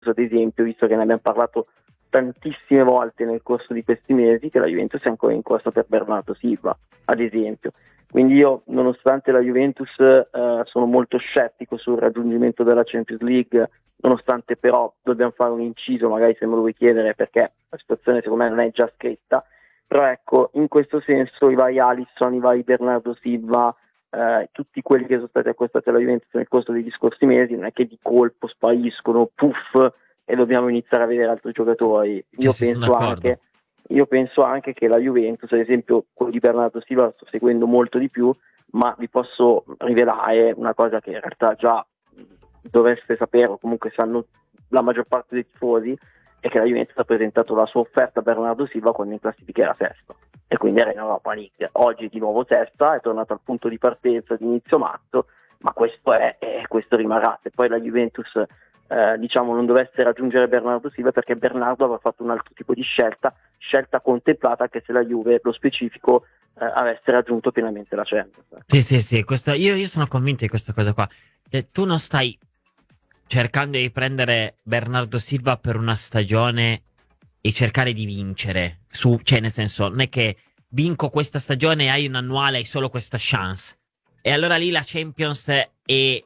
ad esempio, visto che ne abbiamo parlato tantissime volte nel corso di questi mesi, che la Juventus è ancora in corsa per Bernardo Silva, ad esempio. Quindi io, nonostante la Juventus, sono molto scettico sul raggiungimento della Champions League, nonostante però dobbiamo fare un inciso, magari se me lo vuoi chiedere, perché la situazione secondo me non è già scritta, però ecco, in questo senso i vari Alisson, i vari Bernardo Silva, tutti quelli che sono stati accostati alla Juventus nel corso degli scorsi mesi, non è che di colpo spariscono, puff, e dobbiamo iniziare a vedere altri giocatori. Sì, sì, sono d'accordo. Io penso anche che la Juventus, ad esempio, quello di Bernardo Silva lo sto seguendo molto di più, ma vi posso rivelare una cosa che in realtà già dovreste sapere, o comunque sanno la maggior parte dei tifosi, è che la Juventus ha presentato la sua offerta a Bernardo Silva quando in classifica era sesta, e quindi era in Europa League. Oggi di nuovo sesta, è tornato al punto di partenza di inizio marzo, ma questo è, e questo rimarrà. Se poi la Juventus diciamo non dovesse raggiungere Bernardo Silva, perché Bernardo aveva fatto un altro tipo di scelta contemplata, anche se la Juve, lo specifico, avesse raggiunto pienamente la Champions. Sì, sì, sì, io sono convinto di questa cosa qua. Che tu non stai cercando di prendere Bernardo Silva per una stagione e cercare di vincere. Cioè, nel senso, non è che vinco questa stagione e hai un annuale, hai solo questa chance. E allora lì la Champions è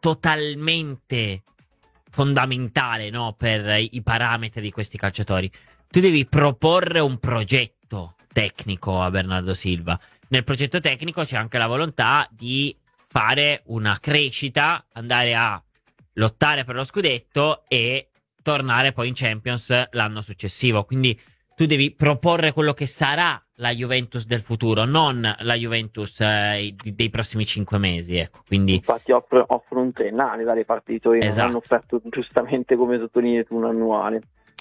totalmente fondamentale, no? Per i parametri di questi calciatori. Tu devi proporre un progetto tecnico a Bernardo Silva. Nel progetto tecnico c'è anche la volontà di fare una crescita, andare a lottare per lo scudetto e tornare poi in Champions l'anno successivo. Quindi tu devi proporre quello che sarà la Juventus del futuro, non la Juventus dei prossimi 5 mesi, ecco. Quindi Infatti offrono un triennale dalle parti di Torino, non hanno esatto. offerto, giustamente come sottolinei tu, un annuale.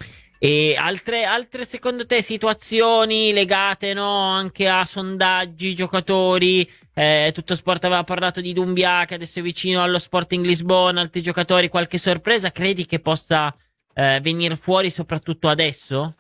E altre secondo te situazioni legate, no, anche a sondaggi, giocatori? Tutto Sport aveva parlato di Doumbia che adesso è vicino allo Sporting Lisbona, altri giocatori, qualche sorpresa credi che possa venire fuori soprattutto adesso?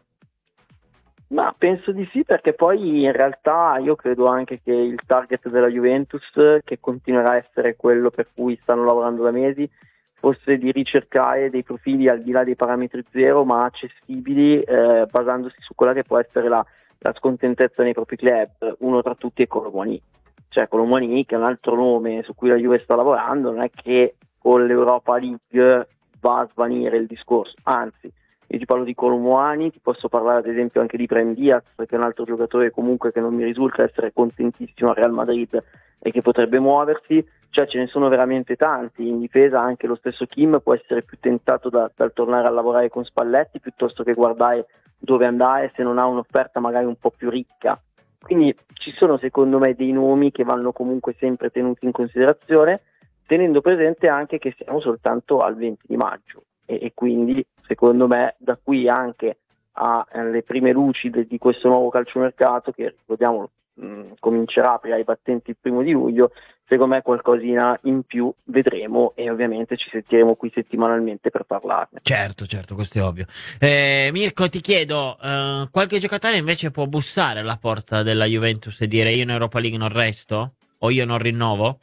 Ma penso di sì, perché poi in realtà io credo anche che il target della Juventus, che continuerà a essere quello per cui stanno lavorando da mesi, fosse di ricercare dei profili al di là dei parametri zero, ma accessibili, basandosi su quella che può essere la scontentezza nei propri club. Uno tra tutti è Colomboigny. Cioè Colomboigny, che è un altro nome su cui la Juve sta lavorando, non è che con l'Europa League va a svanire il discorso, anzi. Io ti parlo di Colomboigny, ti posso parlare ad esempio anche di Brahim Diaz, che è un altro giocatore comunque che non mi risulta essere contentissimo al Real Madrid e che potrebbe muoversi. Cioè ce ne sono veramente tanti. In difesa anche lo stesso Kim può essere più tentato dal tornare a lavorare con Spalletti piuttosto che guardare dove andare se non ha un'offerta magari un po' più ricca. Quindi ci sono secondo me dei nomi che vanno comunque sempre tenuti in considerazione, tenendo presente anche che siamo soltanto al 20 di maggio e quindi secondo me da qui anche alle prime luci di questo nuovo calciomercato, che ricordiamolo comincerà a aprire ai battenti il 1 luglio, secondo me qualcosina in più vedremo e ovviamente ci sentiremo qui settimanalmente per parlarne. Certo, certo, questo è ovvio. Mirko, ti chiedo, qualche giocatore invece può bussare alla porta della Juventus e dire io in Europa League non resto? O io non rinnovo?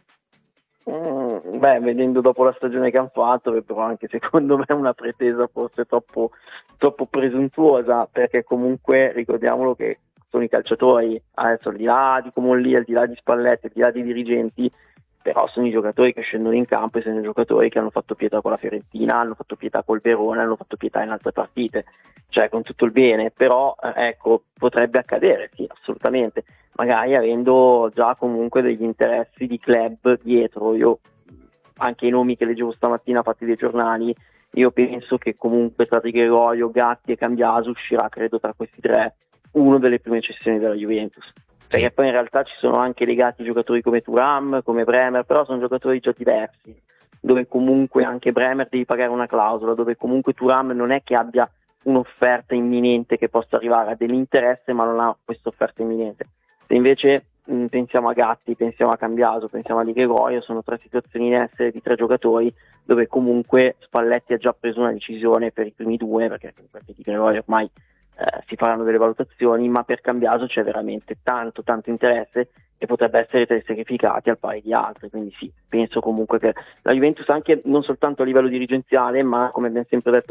Beh, vedendo dopo la stagione che hanno fatto, però anche secondo me una pretesa forse troppo presuntuosa, perché comunque ricordiamolo che sono i calciatori, adesso al di là di Comolli, al di là di Spalletti, al di là dei dirigenti, però sono i giocatori che scendono in campo e sono i giocatori che hanno fatto pietà con la Fiorentina, hanno fatto pietà col Verona, hanno fatto pietà in altre partite, cioè con tutto il bene, però ecco, potrebbe accadere, sì, assolutamente, magari avendo già comunque degli interessi di club dietro. Io anche i nomi che leggevo stamattina fatti dai giornali, io penso che comunque tra Di Gregorio, Gatti e Cambiaso uscirà, credo, tra questi tre uno delle prime cessioni della Juventus, perché Sì. poi in realtà ci sono anche legati giocatori come Thuram, come Bremer, però sono giocatori già diversi, dove comunque anche Bremer devi pagare una clausola, dove comunque Thuram non è che abbia un'offerta imminente che possa arrivare, ha dell'interesse ma non ha questa offerta imminente. Se invece pensiamo a Gatti, pensiamo a Cambiaso, pensiamo a Di Gregorio, sono tre situazioni in essere di tre giocatori dove comunque Spalletti ha già preso una decisione per i primi due, perché Di Gregorio ormai si faranno delle valutazioni, ma per Cambiaso c'è veramente tanto interesse e potrebbe essere tra i sacrificati al pari di altri, quindi sì, penso comunque che la Juventus, anche non soltanto a livello dirigenziale, ma come abbiamo sempre detto